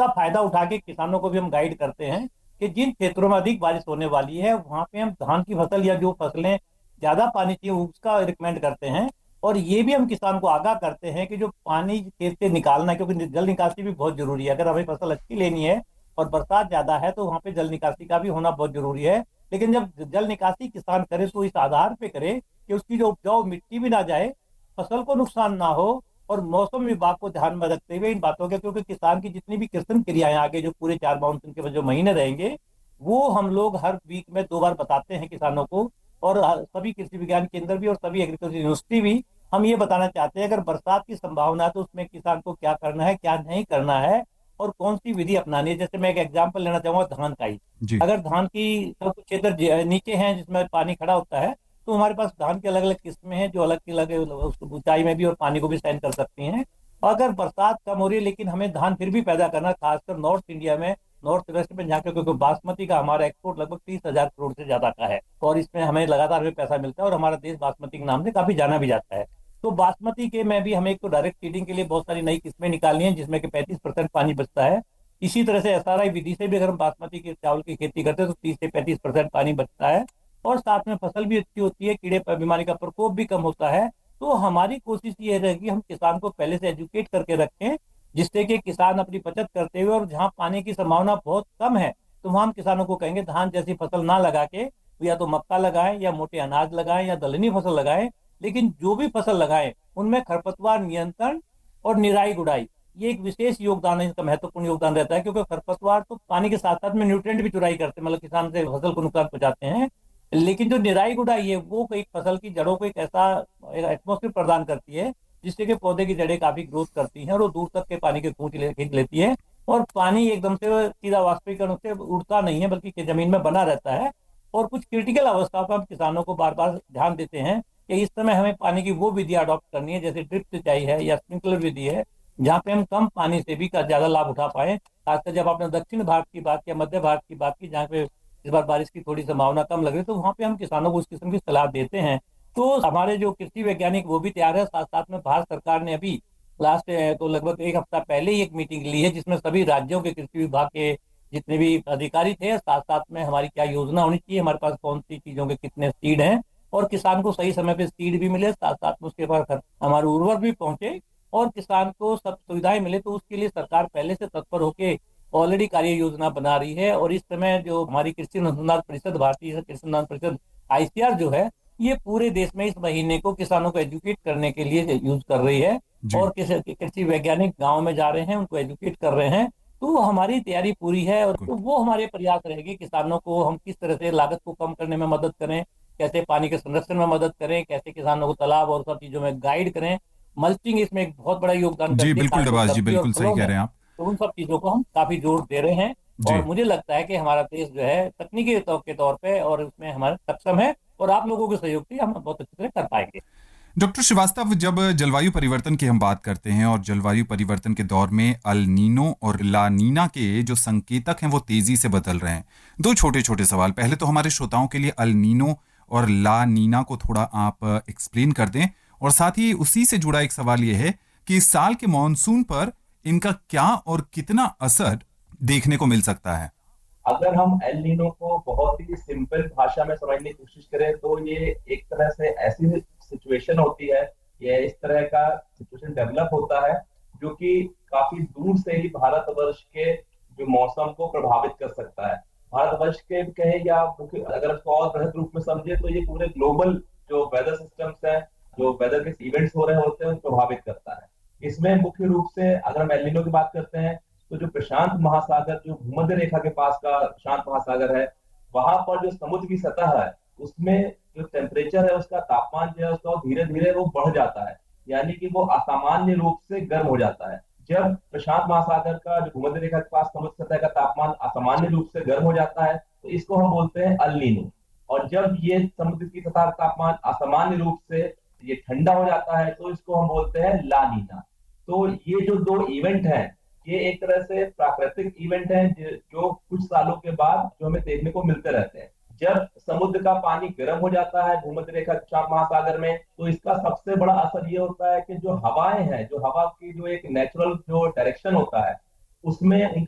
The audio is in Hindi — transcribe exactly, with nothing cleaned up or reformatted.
इसका फायदा उठा के किसानों को भी हम गाइड करते हैं कि जिन क्षेत्रों में अधिक बारिश होने वाली है वहां पे हम धान की फसल या जो फसलें ज्यादा पानी चाहिए उसका रिकमेंड करते हैं। और ये भी हम किसान को आगाह करते हैं कि जो पानी खेत से निकालना है, क्योंकि जल निकासी भी बहुत जरूरी है। अगर हमें फसल अच्छी लेनी है और बरसात ज्यादा है तो वहां पे जल निकासी का भी होना बहुत जरूरी है। लेकिन जब जल निकासी किसान करे तो इस आधार पे करे कि उसकी जो उपजाऊ मिट्टी भी ना जाए, फसल को नुकसान ना हो, और मौसम विभाग को ध्यान में रखते हुए इन बातों के, क्योंकि किसान की जितनी भी कृषि क्रियाएं आगे जो पूरे चार मानसून के जो महीने रहेंगे वो हम लोग हर वीक में दो बार बताते हैं किसानों को। और सभी कृषि विज्ञान केंद्र भी और सभी एग्रीकल्चर यूनिवर्सिटी भी हम ये बताना चाहते हैं अगर बरसात की संभावना है तो उसमें किसान को क्या करना है क्या नहीं करना है और कौन सी विधि अपनानी है। जैसे मैं एक एग्जांपल लेना चाहूंगा धान का ही। जी। अगर धान की सब कुछ क्षेत्र ज- नीचे हैं जिसमें पानी खड़ा होता है, तो हमारे पास धान की अलग अलग किस्में हैं जो अलग अलग उस ऊंचाई में भी और पानी को भी सहन कर सकती हैं। अगर बरसात कम हो रही है लेकिन हमें धान फिर भी पैदा करना, खासकर नॉर्थ इंडिया में, नॉर्थ वेस्ट में, जहाँ क्योंकि बासमती का हमारा एक्सपोर्ट लगभग तीस हजार करोड़ से ज्यादा का है और इसमें हमें लगातार भी पैसा मिलता है और हमारा देश बासमती के नाम से काफी जाना भी जाता है। तो बासमती के में भी हमें एक तो डायरेक्ट फीडिंग के लिए बहुत सारी नई किस्में निकालनी है जिसमें कि पैंतीस परसेंट पानी बचता है। इसी तरह से एसआरआई विधि से भी अगर हम बासमती के चावल की खेती करते हैं तो तीस से पैंतीस परसेंट पानी बचता है और साथ में फसल भी अच्छी होती है, कीड़े बीमारी का प्रकोप भी कम होता है। तो हमारी कोशिश ये रहेगी हम किसान को पहले से एजुकेट करके रखें जिससे कि किसान अपनी बचत करते हुए, और जहाँ पानी की संभावना बहुत कम है तो वहां हम किसानों को कहेंगे धान जैसी फसल ना लगा के या तो मक्का लगाएं या मोटे अनाज लगाएं या दलहनी फसल लगाएं। लेकिन जो भी फसल लगाएं उनमें खरपतवार नियंत्रण और निराई गुड़ाई, ये एक विशेष योगदान है, इसका महत्वपूर्ण योगदान रहता है क्योंकि खरपतवार तो पानी के साथ साथ में न्यूट्रिएंट भी चुराई करते हैं, मतलब किसान से फसल को नुकसान पहुंचाते हैं। लेकिन जो निराई गुड़ाई है वो एक फसल की जड़ों को एक ऐसा एटमोसफियर प्रदान करती है जिससे कि पौधे की जड़ें काफी ग्रोथ करती हैं और वो दूर तक के पानी के खींच ले, खींच लेती है। और पानी एकदम से सीधा वाष्पीकरण से उड़ता नहीं है बल्कि जमीन में बना रहता है। और कुछ क्रिटिकल अवस्थाओं पर हम किसानों को बार बार ध्यान देते हैं कि इस समय हमें पानी की वो विधि अडॉप्ट करनी है जैसे ड्रिप सिंचाई है या स्प्रिंकलर विधि है, जहाँ पे हम कम पानी से भी का ज्यादा लाभ उठा पाए। खासकर जब आपने दक्षिण भारत की बात या मध्य भारत की बात की जहाँ पे इस बार बारिश की थोड़ी संभावना कम लग रही है, तो वहाँ पे हम किसानों को उस किस्म की सलाह देते हैं। तो हमारे जो कृषि वैज्ञानिक वो भी तैयार है, साथ साथ में भारत सरकार ने अभी लास्ट तो लगभग एक हफ्ता पहले ही एक मीटिंग ली है जिसमें सभी राज्यों के कृषि विभाग के जितने भी अधिकारी थे, साथ साथ में हमारी क्या योजना होनी चाहिए, हमारे पास कौन सी चीजों के कितने सीड हैं और किसान को सही समय पे सीड भी मिले, साथ साथ में उसके पास हमारे उर्वरक भी पहुंचे और किसान को सब सुविधाएं मिले। तो उसके लिए सरकार पहले से तत्पर होके ऑलरेडी कार्य योजना बना रही है। और इस समय जो हमारी कृषि अनुसंधान परिषद, भारतीय कृषि अनुसंधान परिषद आईसीआर जो है, ये पूरे देश में इस महीने को किसानों को एजुकेट करने के लिए यूज कर रही है। जी। और किसी कृषि वैज्ञानिक गांव में जा रहे हैं, उनको एजुकेट कर रहे हैं। तो हमारी तैयारी पूरी है और बिल्कुल। तो वो हमारे प्रयास रहेगी किसानों को हम किस तरह से लागत को कम करने में मदद करें, कैसे पानी के संरक्षण में मदद करें, कैसे किसानों को तालाब और सब चीजों में गाइड करें। मल्चिंग इसमें एक बहुत बड़ा योगदान जी करती है बिल्कुल खासकर डबास जी, सब्जी और बिल्कुल सही फलों कह में। रहे हैं आप। तो उन सब चीजों को हम काफी जोर दे रहे हैं और जी। मुझे लगता है कि हमारा देश जो है तकनीकी तौर के तौर पे और उसमें हमारा सक्षम है और आप लोगों के सहयोग से हम बहुत अच्छी तरह कर पाएंगे। डॉक्टर श्रीवास्तव, जब जलवायु परिवर्तन की हम बात करते हैं और जलवायु परिवर्तन के दौर में अल नीनो और ला नीना के जो संकेतक हैं वो तेजी से बदल रहे हैं। दो छोटे छोटे सवाल, पहले तो हमारे श्रोताओं के लिए अल नीनो और ला नीना को थोड़ा आप एक्सप्लेन कर दें, और साथ ही उसी से जुड़ा एक सवाल यह है कि इस साल के मानसून पर इनका क्या और कितना असर देखने को मिल सकता है। अगर हम एल नीनो को बहुत ही सिंपल भाषा में समझने की कोशिश करें तो ये एक तरह से ऐसी सिचुएशन होती है, ये इस तरह का सिचुएशन डेवलप होता है जो कि काफी दूर से ही भारतवर्ष के जो मौसम को प्रभावित कर सकता है। भारतवर्ष के कहे या मुख्य अगर इसको और बृहद रूप में समझे तो ये पूरे ग्लोबल जो वेदर सिस्टम्स है, जो वेदर के इवेंट्स हो रहे होते हैं, उनको प्रभावित करता है। इसमें मुख्य रूप से अगर हम एल नीनो की बात करते हैं तो जो प्रशांत महासागर, जो भूमध्य रेखा के पास का प्रशांत महासागर है, वहां पर जो समुद्र की सतह है उसमें जो टेम्परेचर है, उसका तापमान जो है उसका धीरे धीरे वो बढ़ जाता है, यानी कि वो असामान्य रूप से गर्म हो जाता है। जब प्रशांत महासागर का जो भूमध्य रेखा के पास समुद्र सतह का तापमान असामान्य रूप से गर्म हो जाता है तो इसको हम बोलते हैं अल नीनो। और जब ये समुद्र की सतह का तापमान असामान्य रूप से ये ठंडा हो जाता है तो इसको हम बोलते हैं ला नीना। तो ये जो दो इवेंट हैं, ये एक तरह से प्राकृतिक इवेंट हैं जो कुछ सालों के बाद जो हमें देखने को मिलते रहते हैं। जब समुद्र का पानी गर्म हो जाता है भूमध्य रेखा प्रशांत महासागर में तो इसका सबसे बड़ा असर ये होता है कि जो हवाएं हैं, जो हवा की जो एक नेचुरल जो डायरेक्शन होता है उसमें